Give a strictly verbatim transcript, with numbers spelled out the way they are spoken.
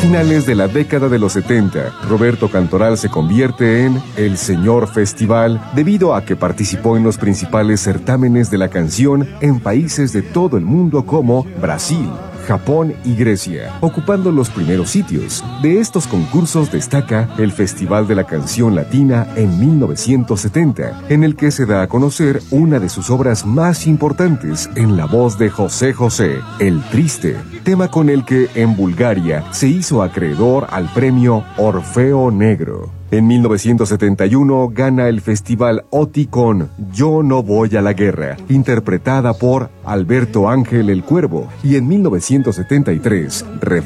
finales de la década de los setenta, Roberto Cantoral se convierte en el Señor Festival debido a que participó en los principales certámenes de la canción en países de todo el mundo como Brasil, Japón y Grecia, ocupando los primeros sitios. De estos concursos destaca el Festival de la Canción Latina en mil novecientos setenta, en el que se da a conocer una de sus obras más importantes en la voz de José José, El Triste, tema con el que en Bulgaria se hizo acreedor al premio Orfeo Negro. En mil novecientos setenta y uno gana el Festival OTI con Yo no voy a la guerra, interpretada por Alberto Ángel el Cuervo, y en mil novecientos setenta y tres